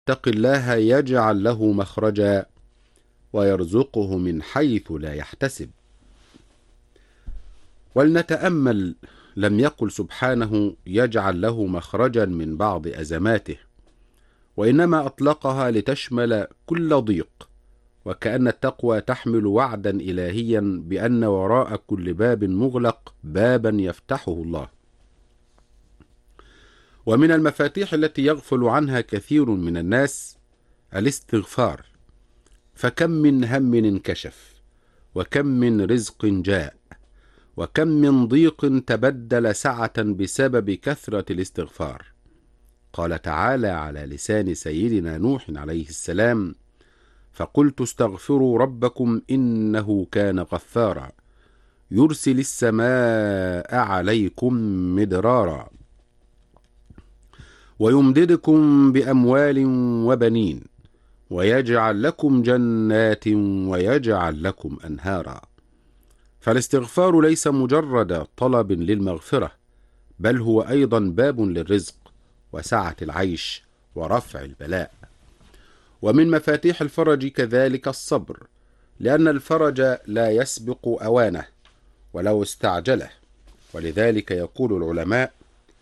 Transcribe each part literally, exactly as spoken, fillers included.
اتق الله يجعل له مخرجا ويرزقه من حيث لا يحتسب. ولنتأمل، لم يقل سبحانه يجعل له مخرجا من بعض أزماته، وإنما أطلقها لتشمل كل ضيق، وكأن التقوى تحمل وعدا إلهيا بأن وراء كل باب مغلق بابا يفتحه الله. ومن المفاتيح التي يغفل عنها كثير من الناس الاستغفار، فكم من هم انكشف، وكم من رزق جاء، وكم من ضيق تبدل سعة بسبب كثرة الاستغفار. قال تعالى على لسان سيدنا نوح عليه السلام: فقلت استغفروا ربكم إنه كان غفارا يرسل السماء عليكم مدرارا ويمددكم بأموال وبنين ويجعل لكم جنات ويجعل لكم أنهارا. فالاستغفار ليس مجرد طلب للمغفرة، بل هو أيضا باب للرزق وسعة العيش ورفع البلاء. ومن مفاتيح الفرج كذلك الصبر، لأن الفرج لا يسبق أوانه ولو استعجله، ولذلك يقول العلماء: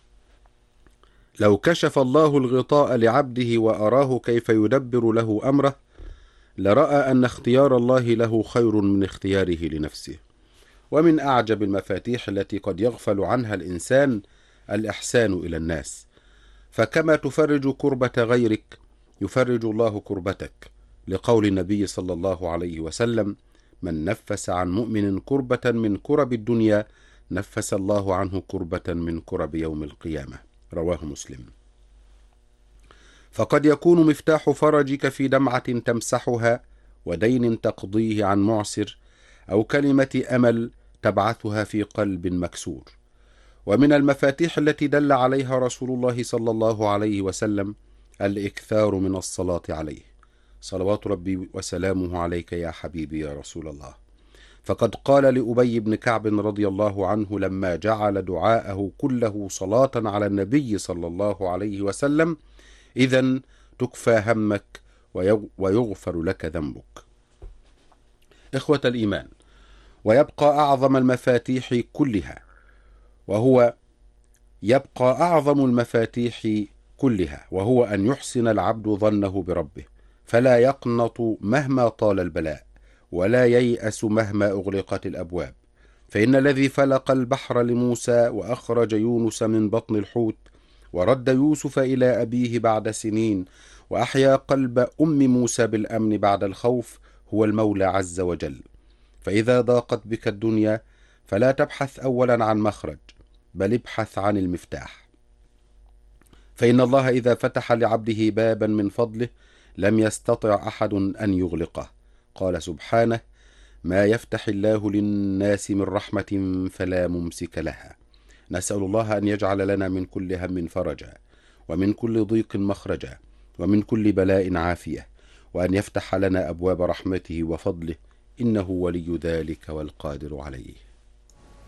لو كشف الله الغطاء لعبده وأراه كيف يدبر له أمره لرأى أن اختيار الله له خير من اختياره لنفسه. ومن أعجب المفاتيح التي قد يغفل عنها الإنسان الإحسان إلى الناس، فكما تفرج كربة غيرك يفرج الله كربتك، لقول النبي صلى الله عليه وسلم: من نفس عن مؤمن كربة من كرب الدنيا نفس الله عنه كربة من كرب يوم القيامة. رواه مسلم. فقد يكون مفتاح فرجك في دمعة تمسحها، ودين تقضيه عن معسر، أو كلمة أمل تبعثها في قلب مكسور. ومن المفاتيح التي دل عليها رسول الله صلى الله عليه وسلم الإكثار من الصلاة عليه، صلوات ربي وسلامه عليك يا حبيبي يا رسول الله. فقد قال لأبي بن كعب رضي الله عنه لما جعل دعاءه كله صلاة على النبي صلى الله عليه وسلم: إذن تكفى همك ويغفر لك ذنبك. إخوة الإيمان، ويبقى أعظم المفاتيح كلها وهو يبقى أعظم المفاتيح كلها وهو أن يحسن العبد ظنه بربه، فلا يقنط مهما طال البلاء، ولا ييأس مهما أغلقت الأبواب. فإن الذي فلق البحر لموسى وأخرج يونس من بطن الحوت ورد يوسف إلى أبيه بعد سنين وأحيا قلب أم موسى بالأمن بعد الخوف هو المولى عز وجل. فإذا ضاقت بك الدنيا فلا تبحث أولا عن مخرج، بل ابحث عن المفتاح. فإن الله إذا فتح لعبده بابا من فضله لم يستطع أحد أن يغلقه. قال سبحانه: ما يفتح الله للناس من رحمة فلا ممسك لها. نسأل الله أن يجعل لنا من كل هم فرجا، ومن كل ضيق مخرجا، ومن كل بلاء عافية، وأن يفتح لنا أبواب رحمته وفضله، إنه ولي ذلك والقادر عليه.